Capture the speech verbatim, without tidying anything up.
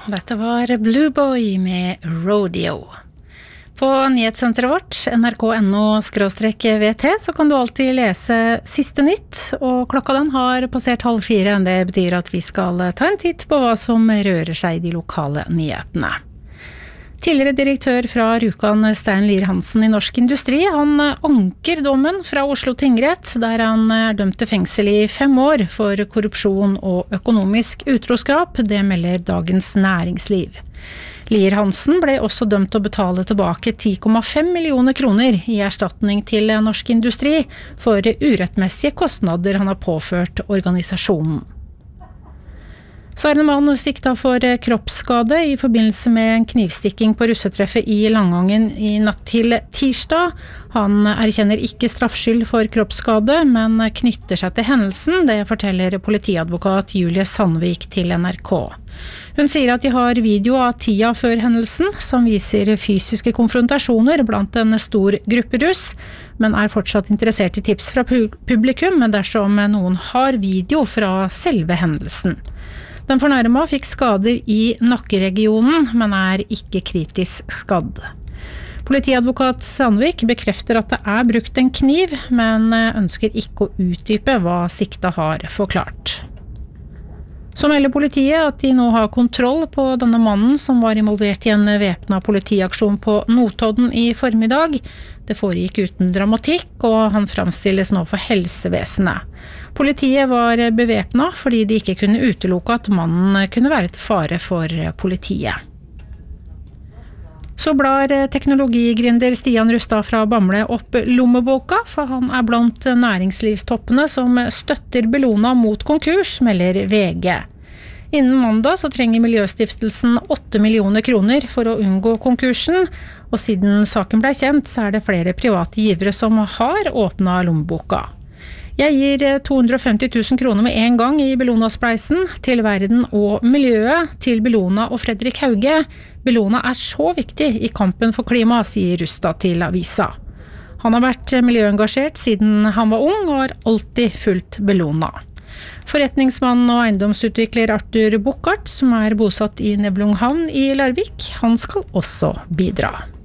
Dette var Blue Boy med Rodeo. På nyhetssenteret vårt, N R K punktum N O skråstrek V T, så kan du alltid lese siste nytt, og klokka den har passert halv fire. Det betyr at vi skal ta en titt på hva som rører seg i de lokale nyhetene. Tidligere direktør fra Rjukan, Stein Lier Hansen i Norsk Industri, han anker dommen fra Oslo tingrett, der han er dømt til fengsel i fem år for korrupsjon og økonomisk utroskap. Det melder Dagens Næringsliv. Lier Hansen ble også dømt til å betale tilbake ti komma fem millioner kroner i erstatning til Norsk Industri for urettmessige kostnader han har påført organisasjonen. Så er en mann sikta for kroppsskade i forbindelse med en knivstikking på russetreffet i Langangen i natt til tirsdag. Han erkjenner ikke straffskyld for kroppsskade, men knytter seg til hendelsen. Det forteller politiadvokat Julie Sandvik til N R K. Hun sier at de har video av tida før hendelsen, som viser fysiske konfrontasjoner blant en stor gruppe russ, men er fortsatt interessert i tips fra publikum dersom noen har video fra selve hendelsen. Den fornærma fikk skader i nakkeregionen, men er ikke kritisk skadd. Politiadvokat Sandvik bekrefter at det er brukt en kniv, men ønsker ikke å utdype hva sikta har forklart. Så melder politiet at de nå har kontroll på denne mannen som var involvert i en væpnet politiaksjon på Notodden i formiddag. Det foregikk uten dramatikk, og han framstilles nå for helsevesenet. Politiet var bevæpnet fordi de ikke kunne utelukke at mannen kunne være til fare for politiet. Så blar teknologigrinder Stian Rustad fra Bamble opp lommeboka, for han er blant næringslivstoppene som støtter Bellona mot konkurs, melder V G. Innen mandag så trenger Miljøstiftelsen åtte millioner kroner for å unngå konkursen, og siden saken ble kjent, så er det flere private givere som har åpnet lommeboka. Jeg gir to hundre og femti tusen kroner med en gang i Bellona-spleisen til verden og miljøet, til Bellona og Fredrik Hauge. Bellona er så viktig i kampen for klima, sier Rustad til avisa. Han har vært miljøengasjert siden han var ung og har alltid fulgt Bellona. Forretningsmann og eiendomsutvikler Arthur Buchart, som er bosatt i Nebelunghavn i Larvik, han skal også bidra.